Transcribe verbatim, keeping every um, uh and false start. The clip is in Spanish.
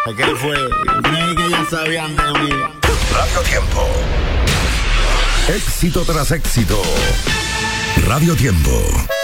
¿Qué fue? Creí que ya sabían de mí. Radio Tiempo. Éxito tras éxito. Radio Tiempo.